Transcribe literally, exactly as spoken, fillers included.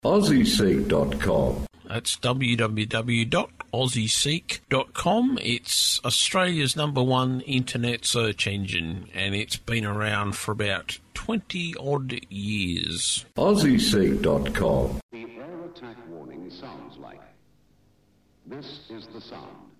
Aussie Seek dot com. That's w w w dot aussie seek dot com. It's Australia's number one internet search engine, and it's been around for about twenty-odd years. Aussie Seek dot com. The air attack warning sounds like. This is the sound.